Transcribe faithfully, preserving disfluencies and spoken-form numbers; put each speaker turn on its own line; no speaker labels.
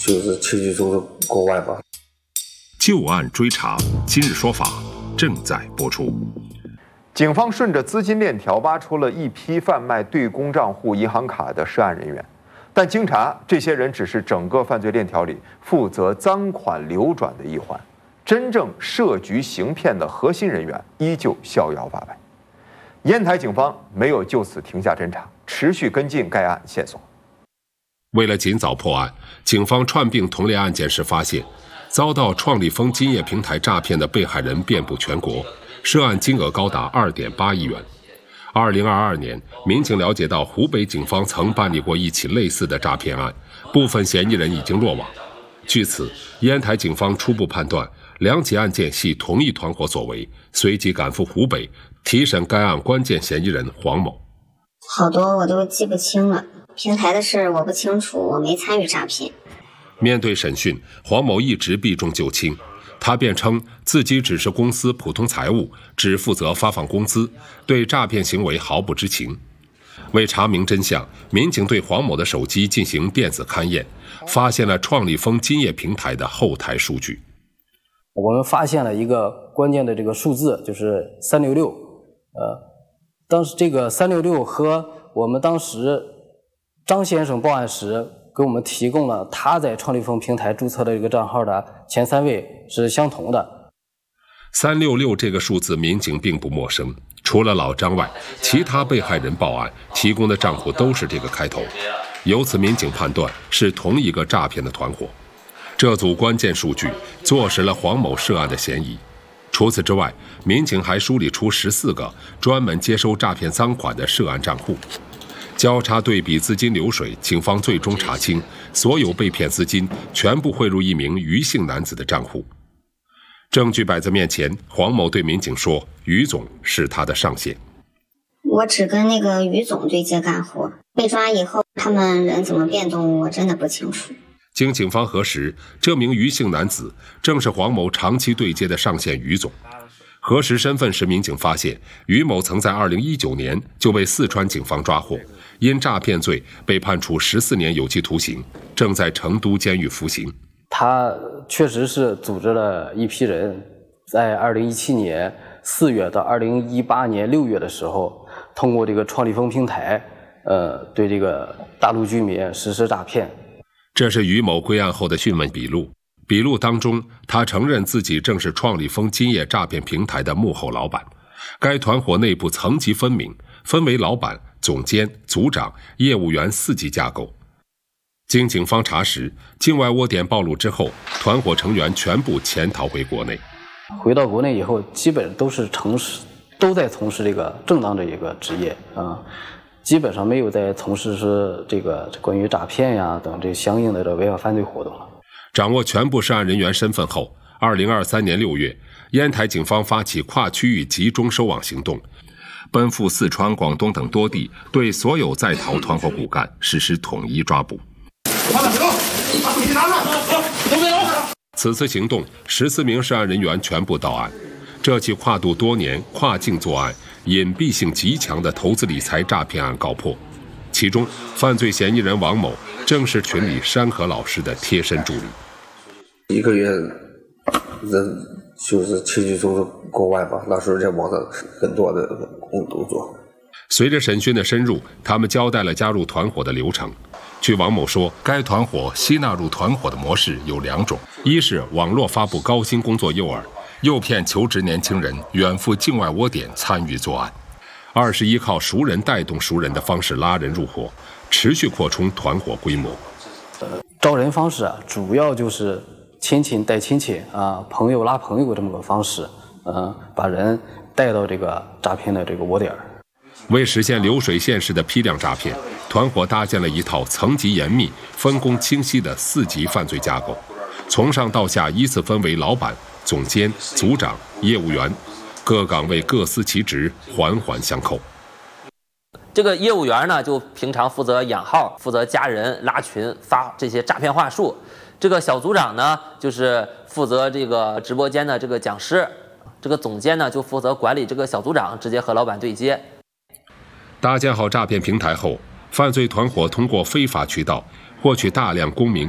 就是去去走走国外吧。
旧案追查，今日说法正在播出。
警方顺着资金链条挖出了一批贩卖对公账户银行卡的涉案人员，但经查，这些人只是整个犯罪链条里负责赃款流转的一环，真正设局行骗的核心人员依旧逍遥法外。烟台警方没有就此停下侦查，持续跟进该案线索。
为了尽早破案，警方串并同类案件时发现，遭到创立丰金业平台诈骗的被害人遍布全国，涉案金额高达 二点八亿元。二零二二年，民警了解到湖北警方曾办理过一起类似的诈骗案，部分嫌疑人已经落网。据此，烟台警方初步判断两起案件系同一团伙所为，随即赶赴湖北提审该案关键嫌疑人黄某。
好多我都记不清了，平台的事我不清楚，我没参与诈骗。
面对审讯，黄某一直避重就轻，他辩称自己只是公司普通财务，只负责发放工资，对诈骗行为毫不知情。为查明真相，民警对黄某的手机进行电子勘验，发现了创立丰金业平台的后台数据。
我们发现了一个关键的这个数字，就是三六六。呃，当时这个三六六和我们当时张先生报案时给我们提供了他在创立丰平台注册的这个账号的前三位是相同的。
三六六这个数字民警并不陌生，除了老张外，其他被害人报案提供的账户都是这个开头，由此民警判断是同一个诈骗的团伙。这组关键数据坐实了黄某涉案的嫌疑。除此之外，民警还梳理出十四个专门接收诈骗赃款的涉案账户。交叉对比资金流水，警方最终查清，所有被骗资金全部汇入一名余姓男子的账户。证据摆在面前，黄某对民警说，余总是他的上线。
我只跟那个余总对接干活，被抓以后他们人怎么变动我真的不清楚。
经警方核实，这名余姓男子正是黄某长期对接的上线余总。核实身份时，民警发现余某曾在二零一九年就被四川警方抓获，因诈骗罪被判处十四年有期徒刑，正在成都监狱服刑。
他确实是组织了一批人，在二零一七年四月到二零一八年六月的时候，通过这个创立丰平台，呃，对这个大陆居民实施诈骗。
这是余某归案后的讯问笔录。笔录当中，他承认自己正是创立丰金业诈骗平台的幕后老板。该团伙内部层级分明，分为老板、总监、组长、业务员四级架构。经警方查实，境外窝点暴露之后，团伙成员全部潜逃回国内。
回到国内以后，基本都是从事都在从事这个正当的一个职业啊，基本上没有在从事是这个关于诈骗呀等这相应的这违法犯罪活动了。
掌握全部涉案人员身份后，二零二三年六月，烟台警方发起跨区域集中收网行动，奔赴四川、广东等多地，对所有在逃团伙骨干实施统一抓捕。此次行动，十四名涉案人员全部到案。这起跨度多年、跨境作案、隐蔽性极强的投资理财诈骗案告破。其中，犯罪嫌疑人王某正是群里山河老师的贴身助理。
一个月人就是去去走走国外吧，那时候在网上很多的工作做。
随着审讯的深入，他们交代了加入团伙的流程。据王某说，该团伙吸纳入团伙的模式有两种：一是网络发布高薪工作诱饵，诱骗求职年轻人远赴境外窝点参与作案；二是依靠熟人带动熟人的方式拉人入伙，持续扩充团伙规模。
招人方式啊，主要就是亲戚带亲戚啊，朋友拉朋友这么个方式，呃，把人带到这个诈骗的这个窝点。
为实现流水线式的批量诈骗，团伙搭建了一套层级严密、分工清晰的四级犯罪架构，从上到下依次分为老板、总监、组长、业务员，各岗位各司其职，环环相扣。
这个业务员呢，就平常负责养号，负责加人、拉群、发这些诈骗话术。这个小组长呢，就是负责这个直播间的这个讲师。这个总监呢，就负责管理这个小组长，直接和老板对接。
搭建好诈骗平台后，犯罪团伙通过非法渠道获取大量公民